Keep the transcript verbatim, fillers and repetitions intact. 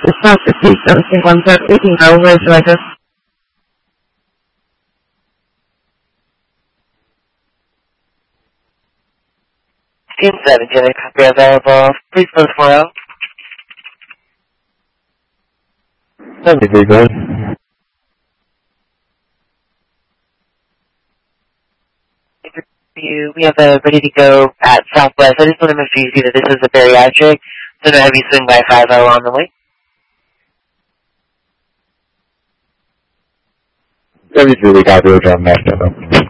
It's not the seat, something one that we can go with, so I just... Team seven, can I copy available? Please close four oh. seventy-three, good. You, we have a ready to go at Southwest. I just want to make sure you see that this is a bariatric, so no heavy swing by five oh on the way. seventy-three, we got real drum master.